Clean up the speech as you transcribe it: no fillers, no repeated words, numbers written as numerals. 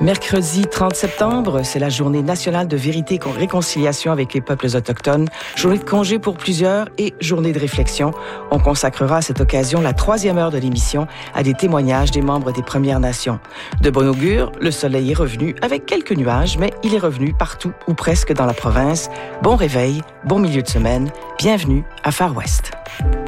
Mercredi 30 septembre, c'est la journée nationale de vérité et réconciliation avec les peuples autochtones, journée de congé pour plusieurs et journée de réflexion. On consacrera à cette occasion la 3e heure de l'émission à des témoignages des membres des Premières Nations. De bon augure, le soleil est revenu avec quelques nuages, mais il est revenu partout ou presque dans la province. Bon réveil, bon milieu de semaine, bienvenue à Far West.